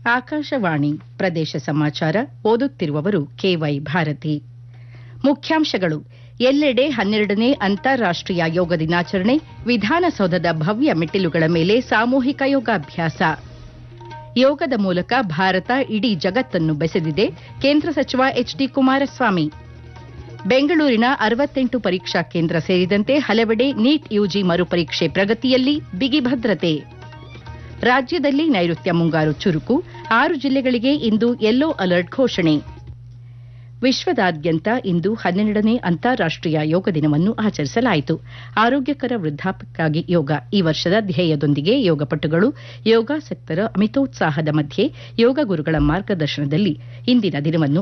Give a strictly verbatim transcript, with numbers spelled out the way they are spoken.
ಆಕಾಶವಾಣಿ ಪ್ರದೇಶ ಸಮಾಚಾರ ಓದುತ್ತಿರುವವರು ಕೆವೈ ಭಾರತಿ. ಮುಖ್ಯಾಂಶಗಳು. ಎಲ್ಲೆಡೆ ಹನ್ನೆರಡನೇ ಅಂತಾರಾಷ್ಟೀಯ ಯೋಗ ದಿನಾಚರಣೆ, ವಿಧಾನಸೌಧದ ಭವ್ಯ ಮೆಟ್ಟಿಲುಗಳ ಮೇಲೆ ಸಾಮೂಹಿಕ ಯೋಗಾಭ್ಯಾಸ. ಯೋಗದ ಮೂಲಕ ಭಾರತ ಇಡೀ ಜಗತ್ತನ್ನು ಬೆಸೆದಿದೆ, ಕೇಂದ್ರ ಸಚಿವ ಎಚ್ ಡಿ ಕುಮಾರಸ್ವಾಮಿ. ಬೆಂಗಳೂರಿನ ಅರವತ್ತೆಂಟು ಪರೀಕ್ಷಾ ಕೇಂದ್ರ ಸೇರಿದಂತೆ ಹಲವೆಡೆ ನೀಟ್ ಯುಜಿ ಮರುಪರೀಕ್ಷೆ ಪ್ರಗತಿಯಲ್ಲಿ ಬಿಗಿ ಭದ್ರತೆ. ರಾಜ್ಯದಲ್ಲಿ ನೈಋತ್ಯ ಮುಂಗಾರು ಚುರುಕು, ಆರು ಜಿಲ್ಲೆಗಳಿಗೆ ಇಂದು ಯೆಲ್ಲೋ ಅಲರ್ಟ್ ಘೋಷಣೆ. ವಿಶ್ವದಾದ್ಯಂತ ಇಂದು ಹನ್ನೆರಡನೇ ಅಂತಾರಾಷ್ಟೀಯ ಯೋಗ ದಿನವನ್ನು ಆಚರಿಸಲಾಯಿತು. ಆರೋಗ್ಯಕರ ವೃದ್ಧಾಪ್ಯಕ್ಕಾಗಿ ಯೋಗ ಈ ವರ್ಷದ ಧ್ಯೇಯದೊಂದಿಗೆ ಯೋಗಪಟುಗಳು, ಯೋಗಾಸಕ್ತರ ಅಮಿತೋತ್ಸಾಹದ ಮಧ್ಯೆ ಯೋಗ ಗುರುಗಳ ಮಾರ್ಗದರ್ಶನದಲ್ಲಿ ಇಂದಿನ ದಿನವನ್ನು